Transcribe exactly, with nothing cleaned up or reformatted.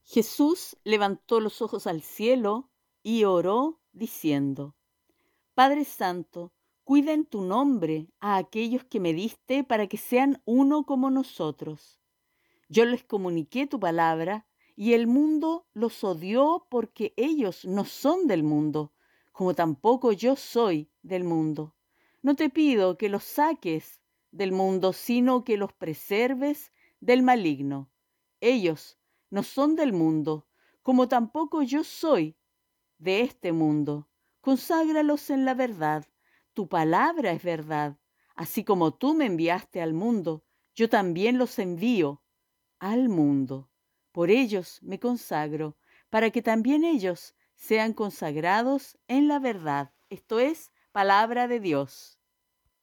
Jesús levantó los ojos al cielo y oró diciendo: Padre Santo, cuida en tu nombre a aquellos que me diste para que sean uno como nosotros. Yo les comuniqué tu palabra y el mundo los odió porque ellos no son del mundo, como tampoco yo soy del mundo. No te pido que los saques del mundo, sino que los preserves del maligno. Ellos no son del mundo, como tampoco yo soy de este mundo. Conságralos en la verdad. Tu palabra es verdad. Así como tú me enviaste al mundo, yo también los envío al mundo. Por ellos me consagro, para que también ellos sean consagrados en la verdad. Esto es palabra de Dios.